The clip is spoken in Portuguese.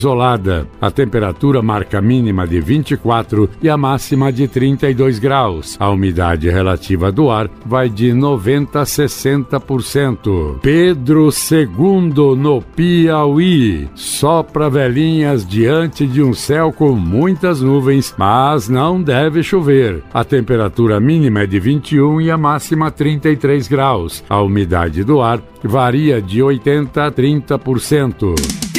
isolada. A temperatura marca a mínima de 24 e a máxima de 32 graus. A umidade relativa do ar vai de 90% a 60%. Pedro II, no Piauí. Sopra velhinhas diante de um céu com muitas nuvens, mas não deve chover. A temperatura mínima é de 21 e a máxima 33 graus. A umidade do ar varia de 80% a 30%.